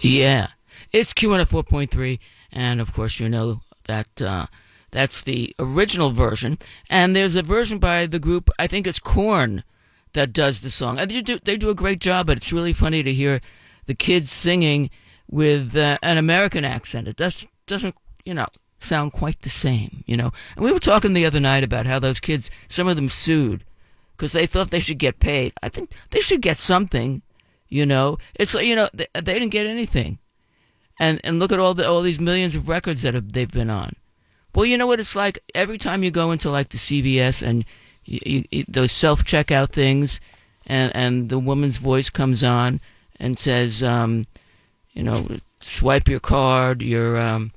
Yeah. It's Q104.3, and of course you know that that's the original version, and there's a version by the group, I think it's Korn, that does the song. And they do a great job, but it's really funny to hear the kids singing with an American accent. It doesn't, sound quite the same, And we were talking the other night about how those kids, some of them sued because they thought they should get paid. I think they should get something, It's like, they didn't get anything. And look at all these millions of records that they've been on. Well, you know what it's like every time you go into like the CVS and those self-checkout things, and the woman's voice comes on and says, swipe your card, the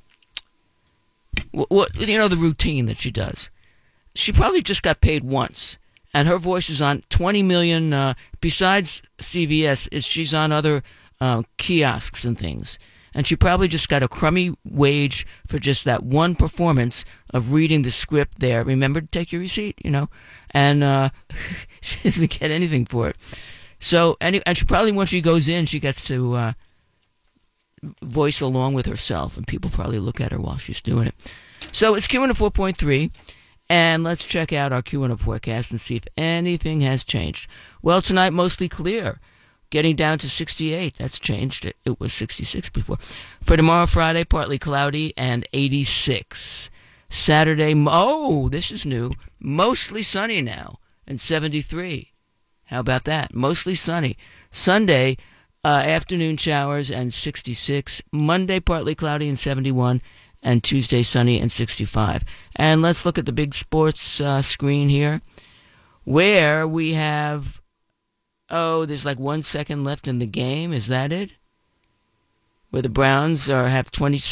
routine that she does. She probably just got paid once, and her voice is on 20 million. Besides CVS, she's on other kiosks and things. And she probably just got a crummy wage for just that one performance of reading the script there. Remember to take your receipt, And she doesn't get anything for it. So, and she probably, when she goes in, she gets to voice along with herself. And people probably look at her while she's doing it. So it's Q104.3. And let's check out our Q104 forecast and see if anything has changed. Well, tonight, mostly clear. Getting down to 68. That's changed. It was 66 before. For tomorrow, Friday, partly cloudy and 86. Saturday, this is new. Mostly sunny now and 73. How about that? Mostly sunny. Sunday, afternoon showers and 66. Monday, partly cloudy and 71. And Tuesday, sunny and 65. And let's look at the big sports screen here, where we have... there's like 1 second left in the game. Is that it? Where the Browns have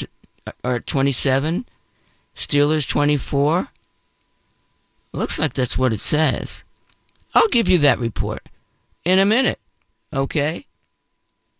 27, Steelers 24. Looks like that's what it says. I'll give you that report in a minute. Okay?